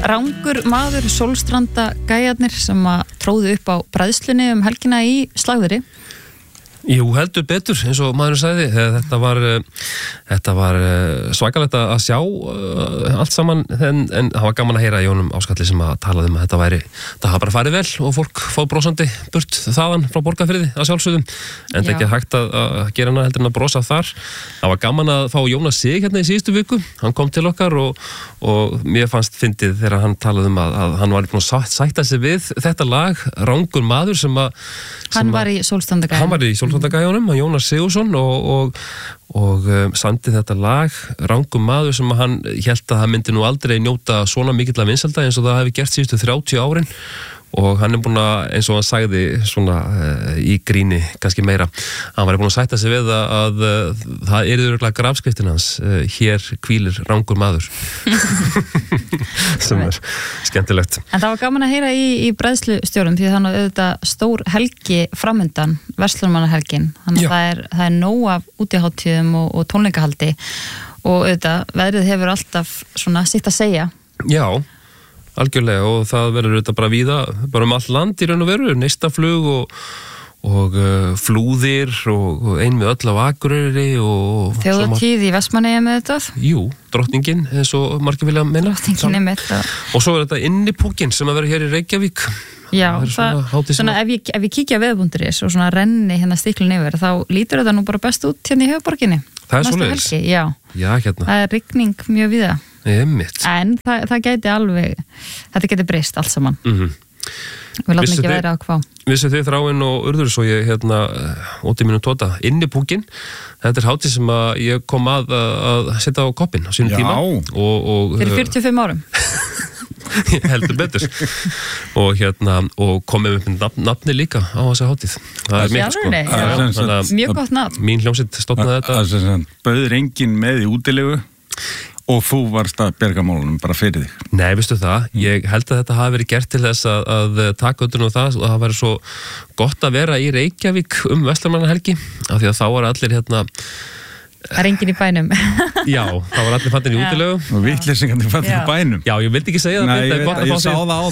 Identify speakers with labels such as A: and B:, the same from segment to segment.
A: Rangur maður, Sólstranda gæjarnir sem að tróðu upp á bræðslunni helgina í Slagðri.
B: Jú, heldur betur, eins og maðurinn sagði. Þetta var svakalegt að sjá allt saman, en það var gaman að heyra Jónum Áskalli sem að talaði að það hafa bara farið vel og fólk fóð brosandi burt þaðan frá Borgarfirði að sjálfsögðum, en það ekki hægt að gera hana heldur en að brosa þar. Það var gaman að fá Jónas Sig hérna í síðustu viku, hann kom til okkar og mér fannst fyndið þegar hann talaði að hann var búin að sætta sig við þetta lag, Rangur maður,
A: Hann var í
B: Sólstrandagæjunum, Jónas Sigursson og samdi þetta lag, Rangur maður, sem hann hélt að það myndi nú aldrei njóta svona mikill af vinsælda eins og það hefði gert síðustu 30 árin, og hann búin að, eins og hann sagði svona í gríni kannski meira, hann var búin að sætta sig við að það örugglega grafskriftin hans, hér hvílir Rangur maður. Sem skemmtilegt. En
A: það var gaman að heyra í bræðslustjórum, því þannig að auðvitað stór helgi framundan, verslunarmannahelgin, þannig að það er nóg af útiháttíðum og tónleikahaldi, og auðvitað veðrið hefur alltaf svona sitt að segja.
B: Já, algjörlega, og það verður auðvitað bara víða, bara allt land í raun og veru, neistaflug og flúðir og ein með öll á Akureyri og
A: Þjóðatíð í Vestmannaeyjum með þetta?
B: Jú, drottningin, eins og margir vilja meina.
A: Drottningin með þetta.
B: Og svo þetta innipúkin sem að vera hér í Reykjavík.
A: Já, svona ef ég kíkja veðbúnduris og svona renni hérna stiklun yfir, þá lítur þetta nú bara best út hérna í höfuborginni.
B: Það er svoleiðis.
A: Já,
B: hérna.
A: Það er rigning mjög víða. En það gæti alveg, þetta geti breyst allt saman. Við látum ekki vera á hvað.
B: Vissu þið Þráin og Urður, svo ég út í mínu tóta, innipúkin, þetta er hátíð sem að ég kom að setja á koppinn á sínum tíma.
A: Fyrir 45 árum.
B: Heldur betur. Og komið upp nafni líka á þessa hátíð. Það er mitt sko.
A: Mjög gott nafn.
B: Mín hljómsveit stofnaði þetta.
C: Bauður enginn með í útilegu og þú varst að berga málunum bara fyrir þig.
B: Nei, veistu það, ég held að þetta hafi verið gert til þess að taka utan um það, og það væri svo gott að vera í Reykjavík Verslunarmannahelgi, af því að þá var allir
A: Það er enginn í bænum.
B: Já, þá var allir fattin í útilegu.
C: Og vitleysingandi fattin í bænum.
B: Já, ég vildi ekki segja það.
C: Nei, ég sá það á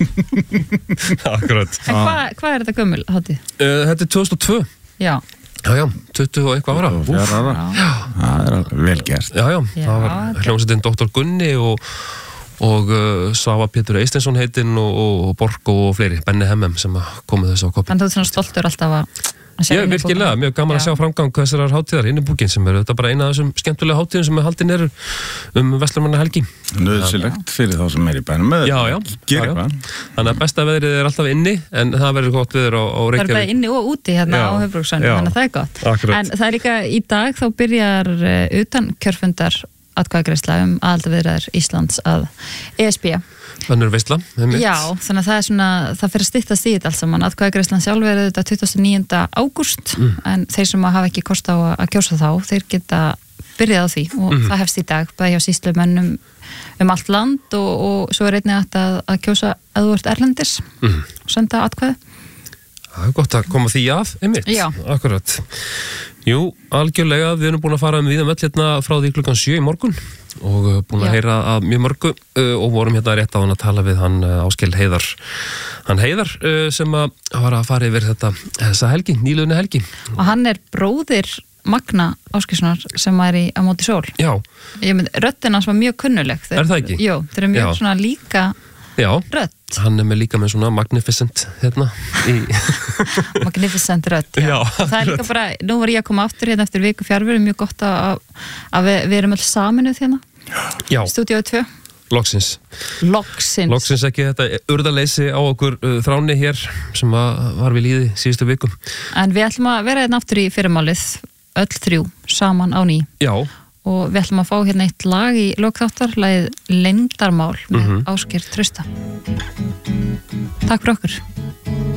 C: þér.
B: Akkurat.
A: En hvað er þetta gömul hátíð?
B: Þetta er 2002.
A: Já.
B: Já, 20 og eitthvað ára.
C: 24 ára. Já, það er vel gert.
B: Já, það var hljómsveitin Dr. Gunni og Svava Pétur Eysteinsson heitinn og Borgo og fleiri, Benni Hemmem sem komið þessu á koppin.
A: En þú ert svona stoltur alltaf að
B: Já, virkilega, mjög gaman að sjá framgang þessar hátíðar innipúkin, sem þetta bara eina af þessum skemmtulega hátíðum sem haldin eru Verslunarmannahelgi.
C: Nauðsynlegt fyrir þá sem er í bænum með
B: gera eitthvað. Þannig að besta veðrið er alltaf inni, en það verður gott veður á Reykjavík.
A: Það er bara inni og úti hérna á Höfbruksvæðinu, þannig að það er gott.
B: Akkurat.
A: En það er líka í dag, þá byrjar utan kjörfundar atkvæðagreiðsla aðildarviðræður Íslands að ESB.
B: Önnur veisla.
A: Já, þannig að það er svona, það fyrir að styttast í þetta alls saman. Atkvæðagreiðslan sjálf er þetta 29. ágúst, en þeir sem hafa ekki kost á að kjósa þá, þeir geta byrjað á því, og það hefst í dag, bæði hjá sýslumönnum allt land, og svo er einnig að kjósa að þú ert erlendis, og senda atkvæði.
B: Það er gott að koma því að, einmitt.
A: Já.
B: Akkurat. Jú, algjörlega, við erum búin að fara víða öll hérna frá því klukkan 7 í morgun og búin að heyra að mjög mörgu og vorum hérna rétt á hann að tala við hann Áskell Heiðar. Hann Heiðar sem að var að fara yfir þessa helgi, nýliðunni helgi.
A: Og hann er bróðir Magna Áskilssonar sem er á móti sól.
B: Já.
A: Röddin hans var mjög kunnuleg.
B: Er það ekki?
A: Jú, þeir eru mjög svona líka rödd.
B: Hann er með líka með svona magnificent hérna
A: Magnificent rödd, já. Það er líka bara, nú var ég að koma aftur hérna eftir viku fjárveru, mjög gott að við erum öll saminuð hérna.
B: Já.
A: Stúdíó 2.
B: Loksins ekki þetta urðaleysi á okkur Þráni hér sem var við líði síðustu vikum.
A: En við ætlum að vera hérna aftur í fyrramálið, öll þrjú, saman á ný.
B: Já.
A: Og við ætlum að fá hérna eitt lag í lokþáttar, lagið Leyndarmál með Ásgeir Trausta. Takk fyrir okkur.